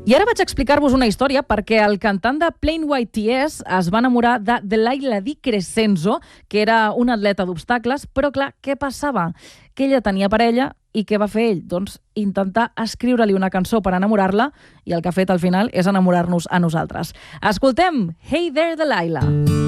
I ara vaig explicar-vos una història perquè el cantant de Plain White T's es va enamorar de Delilah Di Crescenzo, que era un atleta d'obstacles, però clar, què passava? Que ella tenia parella i què va fer ell? Doncs intentar escriure-li una cançó per enamorar-la i el que ha fet al final és enamorar-nos a nosaltres. Escoltem Hey There Delilah.